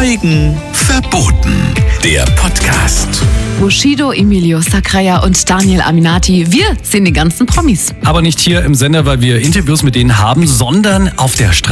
Zeugen verboten. Der Podcast. Bushido, Emilio Sacraia und Daniel Aminati. Wir sind die ganzen Promis. Aber nicht hier im Sender, weil wir Interviews mit denen haben, sondern auf der Straße.